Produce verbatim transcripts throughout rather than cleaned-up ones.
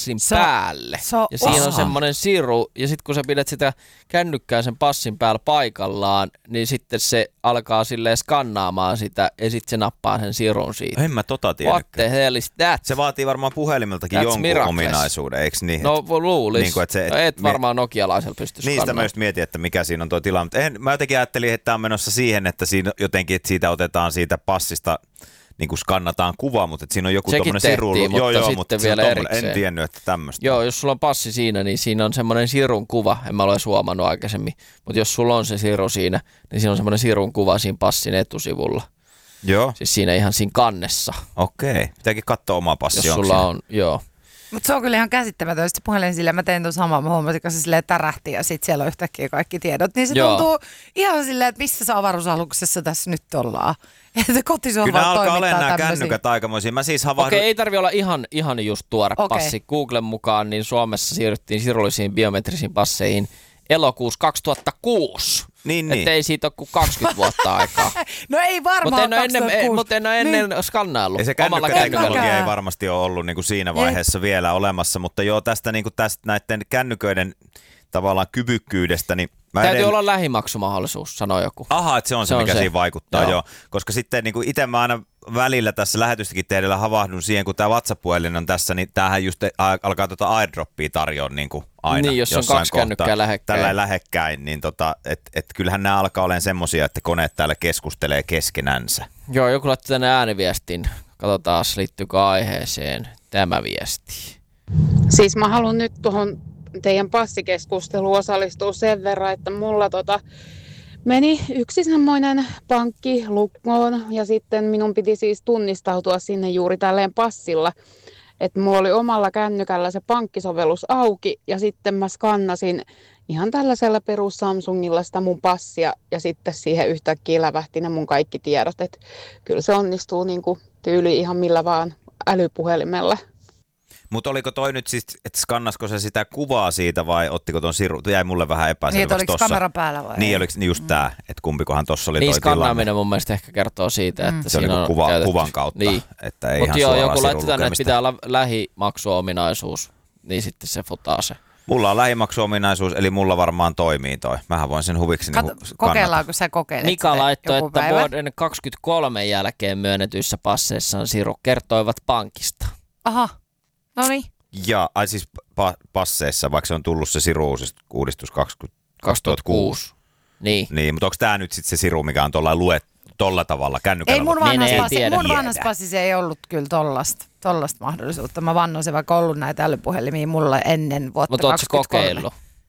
passin so, päälle. So, ja siinä oh. on semmoinen siru, ja sitten kun sä pidät sitä kännykkää sen passin päällä paikallaan, niin sitten se alkaa silleen skannaamaan sitä, ja sitten se nappaa sen sirun siitä. En mä tota tiedä. What the hell is that? Se vaatii varmaan puhelimeltakin That's jonkun miraculous. ominaisuuden, eikö niin? No luulis. Niin kuin, että se, et, no et varmaan nokialaisella pysty skannaamaan. Niistä mä just mietin, että mikä siinä on tuo tila. Mutta en, mä jotenkin ajattelin, että tämä on menossa siihen, että siinä jotenkin, että siitä otetaan siitä passista, niin kuin skannataan kuva, mutta että siinä on joku tommoinen siru. Mutta joo, joo, sitten mutta vielä erikseen. En tiennyt, että tämmöistä. Joo, jos sulla on passi siinä, niin siinä on semmoinen sirun kuva. En mä ole huomannut aikaisemmin. Mutta jos sulla on se siru siinä, niin siinä on semmoinen sirun kuva siinä passin etusivulla. Joo. Siis siinä ihan siinä kannessa. Okei. Pitääkin katsoa oma passi. Jos sulla on, joo. Mutta se on kyllä ihan käsittämätön. Sitten puhelin silleen, mä tein tuon samaa, mä huomasin, kun se silleen tärähti ja sitten siellä on yhtäkkiä kaikki tiedot. Niin se Joo. tuntuu ihan silleen, että missä se avaruusaluksessa tässä nyt ollaan. Että kotisohva Kyllä alkaa toimittaa olemaan nämä tämmöisiä. kännykät aikamoisia. Mä siis havahdun... Okei, ei tarvi olla ihan, ihan just tuore Okei. passi. Googlen mukaan niin Suomessa siirryttiin sirullisiin biometrisiin passeihin elokuussa kaksituhattakuusi. Niin, Että niin. ei siitä ole kuin kaksikymmentä vuotta aikaa. No ei varmaan Mutta en ole ennen, kaksituhattakuusi. mut en ole ennen niin. skannaillut Ja se omalla kännykkäteknologia kännykällä. ei varmasti ole ollut niin kuin siinä vaiheessa vielä olemassa, mutta joo, tästä, niin kuin tästä näiden kännyköiden tavallaan kyvykkyydestä, niin mä Täytyy edellä... olla lähimaksumahdollisuus, sanoo joku. Aha, että se on se, Se on mikä se. siinä vaikuttaa, joo. Joo. joo. Koska sitten niin kuin itse mä aina välillä tässä lähetystäkin tehdellä havahdun siihen, kun tämä WhatsApp-puhelin on tässä, niin tämähän just alkaa tuota airdroppia tarjoa niin kuin aina. Niin, jos on jossain kaksi kohtaa. kännykkää lähekkäin. Tällä lähekkäin, niin tota, et, et kyllähän nämä alkaa olemaan semmoisia, että koneet täällä keskustelee keskenänsä. Joo, joku laittoi tänne ääniviestin. Katsotaan, liittyykö aiheeseen tämä viesti. Siis mä haluan nyt tuohon teidän passikeskusteluun osallistua sen verran, että mulla tota meni yksi semmoinen pankki lukkoon ja sitten minun piti siis tunnistautua sinne juuri tälleen passilla. Että mulla oli omalla kännykällä se pankkisovellus auki ja sitten mä skannasin ihan tällaisella perus Samsungilla sitä mun passia ja sitten siihen yhtäkkiä lävähti ne mun kaikki tiedot. Että kyllä se onnistuu niinku tyyli ihan millä vaan älypuhelimella. Mutta oliko toi nyt siis, että skannasko se sitä kuvaa siitä vai ottiko ton siru? Jäi mulle vähän Niin, epäselväksi että oliko tossa. kamera päällä vai Niin, ei? oliko niin just Mm. tää, että kumpikohan tossa oli Niin, toi tilanne. skannaaminen mun mielestä ehkä kertoo siitä, että Se on siinä niinku on kuva, käytetty. kuvan kautta, Niin. että ei Mutta ihan joo, suoraan joku sirun laittoi tänne, että lukemista. pitää olla lähimaksuominaisuus, niin sitten se futaa se. Mulla on lähimaksuominaisuus, eli mulla varmaan toimii toi. Mähän voin sen huviksi Kato, niin kannata. kokeillaanko sä kokeilet Mika sitä laittoi, joku että päivä? vuoden kaksikymmentäkolme jälkeen myönnetyissä passeissa on siru kertoivat pankista. Aha, no niin. Ja, ai siis pa- passeissa, vaikka se on tullut se siru-uudistus kaksituhattakuusi. Niin. Niin, mutta onko tämä nyt sitten se siru, mikä on tuolla luet tolla tavalla kännykällä? Ei mun Niin, vanhassa ei passi, tiedä. mun vanhassa passissa ei ollut kyllä tollasta, tollasta mahdollisuutta. Mä vannon se, vaikka ollut näitä älypuhelimia mulla ennen vuotta Mutta ootko kaksikymmentäkolme. kokeillut?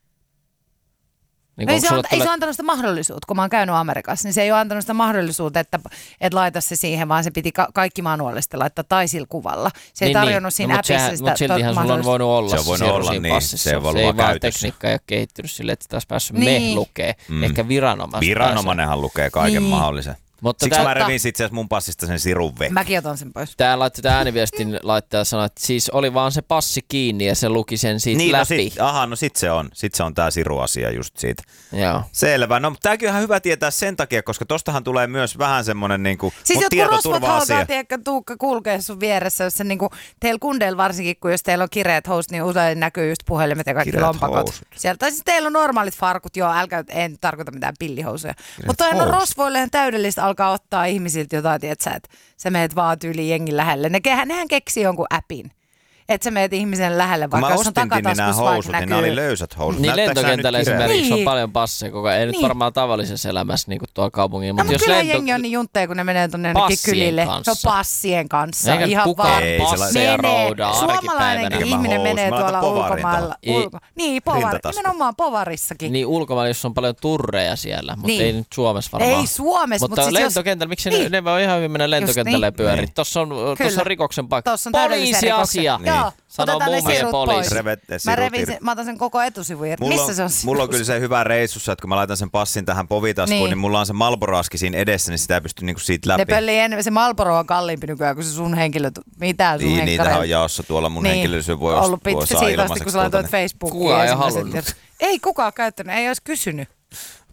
Niin Ei onko se, sulle anta, ei tälle- se antanut sitä mahdollisuutta, kun mä oon käynyt Amerikassa, niin se ei ole antanut sitä mahdollisuutta, että et laita se siihen, vaan se piti ka- kaikki manuaalisesti laittaa tai sillä kuvalla. Se ei Niin, tarjonnut niin. siinä No, mut appissa sehän- sitä Mut siltihän sulla on voinut olla Se on voinut siru olla, siinä niin. passissa. Se ei voi se ei olla vaan käytössä. tekniikka ei ole kehittynyt silleen, että tässä päässyt Niin. me lukee. Mm. Ehkä viranomaiset Viranomainenhan lukee kaiken Niin. mahdollisen. Mutta Siksi tää- mä revin itse asiassa mun passista sen sirun veke. Mäkin otan sen pois. Tää laittoi tää ääniviestin laittaja sanoi, että siis oli vaan se passi kiinni ja se luki sen siitä Niin, no läpi. sit, aha, no sit se on. Sit se on tää siru-asia just siitä. Joo. Selvä. No, mutta tääkin on ihan hyvä tietää sen takia, koska tostahan tulee myös vähän semmonen niinku Siis mut jotkut rosvot tietoturva-asia. alkaa, tiedätkö, Tuukka kulkee sun vieressä, jos se niinku, teillä kundeilla varsinkin, kun jos teillä on kireät housut, niin usein näkyy just puhelimet ja kaikki Kireät lompakot. housut. Sieltä, tai siis teillä on normaalit farkut, joo, älkää, en tarkoita mitään pillihousuja. Mutta aina housut. rosvoille ihan täydellistä alkaa ottaa ihmisiltä jotain, tiedätkö, että sä meet vaan tyyliin jengin lähelle. Ne, nehän keksii jonkun appin. Että sä meet ihmisen lähelle, Kun vaikka mä jos on ostin niin nämä takataskussa vaikka housut, niin näkyy. nämä oli löysät housut. Niin Näyttääkö sä lentokentällä nyt kireältä? esimerkiksi on Niin. paljon passeja koko ajan. Ei nyt Niin. varmaan tavallisessa elämässä niin kuin tuolla kaupungilla. No, Mutta mutta jos kyllä lento... jengi on niin juntteja, kun ne menee tuonne jonnekin Passien kylille. kanssa. Se on passien kanssa. Eikä ihan kukaan vaan. Ei, passeja Menee. roudaa Suomalainenkin arkipäivänä. ihminen Mä menee housut. Mä tuolla laitan povarin ulkomailla. tuohon. Ulko... Niin, povari. Rintatasku. Nimenomaan povarissakin. Niin ulkomailla, jos on paljon turreja siellä, mutta Niin. ei nyt Suomessa varmaan. Ei Suomessa, Mutta mutta siis jos... lentokentällä, miksi Niin. ne, ne voi ihan hyvin mennä lentokentälle niin. pyöriä? Niin. Tuossa on, Kyllä. tossa on rikoksen paikka. Tuossa on täydellisen Poliisiasia. rikoksen. Joo, Sanoo otetaan ne mummien sirut poliisi. pois. Revet ne Mä, sirut revin irti. sen, mä otan sen koko etusivuun irti. Mulla Missä on, se on? mulla on kyllä se hyvä reissussa, että kun mä laitan sen passin tähän povitaskuun, niin, Niin. niin mulla on se Marlboro-aski siinä edessä, niin sitä ei pysty niinku siitä läpi. Ne pöllii enemmän. Se Marlboro on kalliimpi nykyään kuin se sun henkilö. Mitään sun Niin, henkilö. niitähän on jaossa tuolla. Mun niin. henkilöllisyys voi, ollut voi pitkä saa siitä asti, ilmaiseksi kun sä laitoit tuolta, niin- Facebookiin. Kukaan ei ensimmäiset halunnut. tiedot. Ei kukaan käyttänyt, ei olisi kysynyt.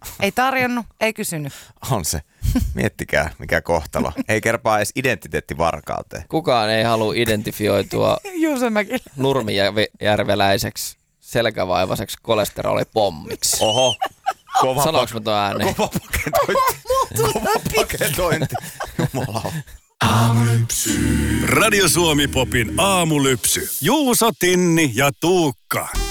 Ei tarjonnut, ei kysynyt. On se. Miettikää, mikä kohtalo. Ei kerpaa edes identiteettivarkauteen. Kukaan ei halua identifioitua nurmijärveläiseksi selkävaivaiseksi kolesterolipommiksi. Oho. Kova Sanoinko mä tuon ääneen? Kova paketointi. Kova paketointi. Jumala. Radio Suomi Popin aamulypsy. Juuso, Tinni ja Tuukka.